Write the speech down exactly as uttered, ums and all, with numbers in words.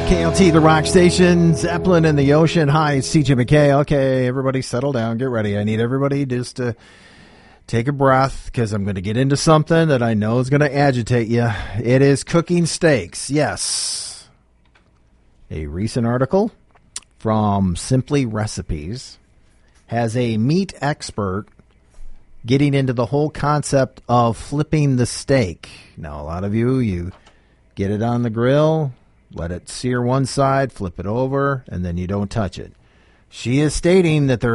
K L T, the rock station, Zeppelin in the ocean. Hi, it's C J McKay. Okay, everybody settle down, get ready. I need everybody just to take a breath because I'm going to get into something that I know is going to agitate you. It is cooking steaks. Yes. A recent article from Simply Recipes has a meat expert getting into the whole concept of flipping the steak. Now, a lot of you, you get it on the grill, let it sear one side, flip it over, and then you don't touch it. She is stating that there